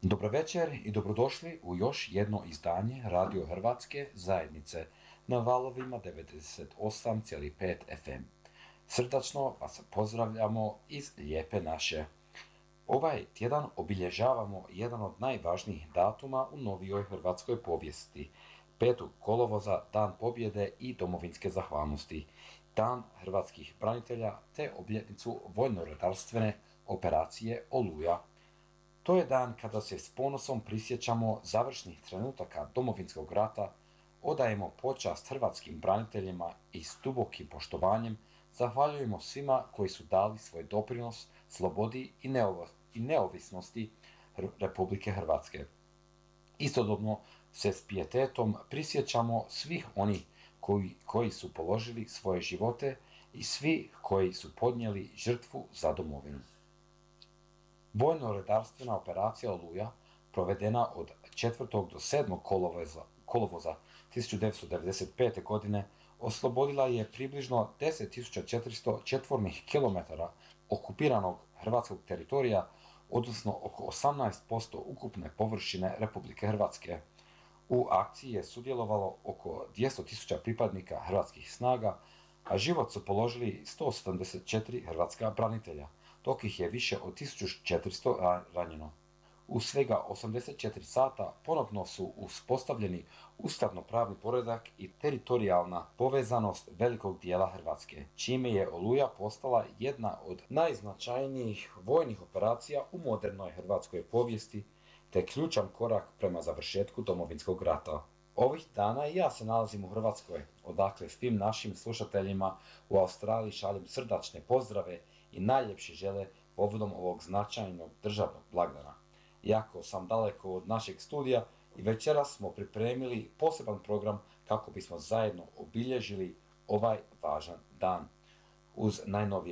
Dobro večer i dobrodošli u još jedno izdanje Radio Hrvatske zajednice na valovima 98,5 FM. Srdačno vas pozdravljamo iz Lijepe naše. Ovaj tjedan obilježavamo jedan od najvažnijih datuma u novijoj hrvatskoj povijesti. 5. kolovoza, Dan pobjede i domovinske zahvalnosti, Dan hrvatskih branitelja te obljetnicu vojno-redarstvene operacije Oluja. To je dan kada se s ponosom prisjećamo završnih trenutaka Domovinskog rata, odajemo počast hrvatskim braniteljima i s dubokim poštovanjem zahvaljujemo svima koji su dali svoj doprinos slobodi i neovisnosti Republike Hrvatske. Istodobno se s pijetetom prisjećamo svih onih koji su položili svoje živote i svi koji su podnijeli žrtvu za domovinu. Vojno-redarstvena operacija Oluja, provedena od 4. do 7. kolovoza 1995. godine, oslobodila je približno 10.400 četvornih kilometara okupiranog hrvatskog teritorija, odnosno oko 18% ukupne površine Republike Hrvatske. U akciji je sudjelovalo oko 200.000 pripadnika hrvatskih snaga, a život su položili 174 hrvatska branitelja, dok ih je više od 1400 ranjeno. U svega 84 sata ponovno su uspostavljeni ustavno-pravni poredak i teritorijalna povezanost velikog dijela Hrvatske, čime je Oluja postala jedna od najznačajnijih vojnih operacija u modernoj hrvatskoj povijesti, te ključan korak prema završetku Domovinskog rata. Ovih dana i ja se nalazim u Hrvatskoj, odakle svim našim slušateljima u Australiji šaljem srdačne pozdrave i najljepše žele povodom ovog značajnog državnog blagdana. Iako sam daleko od našeg studija i večeras smo pripremili poseban program kako bismo zajedno obilježili ovaj važan dan. Uz najnovije